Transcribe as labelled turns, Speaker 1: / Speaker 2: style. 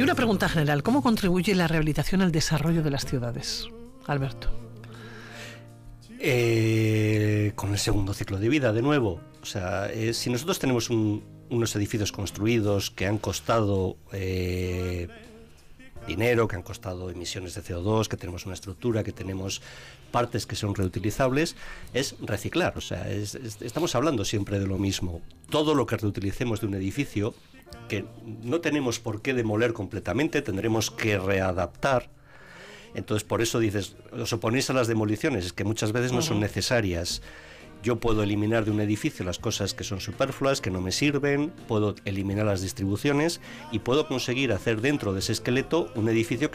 Speaker 1: una pregunta general, ¿cómo contribuye la rehabilitación al desarrollo de las ciudades, Alberto?
Speaker 2: Con el segundo ciclo de vida, de nuevo. O sea, si nosotros tenemos unos edificios construidos que han costado dinero, que han costado emisiones de CO2, que tenemos una estructura, que tenemos partes que son reutilizables, es reciclar. O sea, estamos hablando siempre de lo mismo. Todo lo que reutilicemos de un edificio, que no tenemos por qué demoler completamente, tendremos que readaptar. Entonces, por eso dices, os oponéis a las demoliciones, es que muchas veces no son necesarias. Yo puedo eliminar de un edificio las cosas que son superfluas, que no me sirven, puedo eliminar las distribuciones y puedo conseguir hacer dentro de ese esqueleto un edificio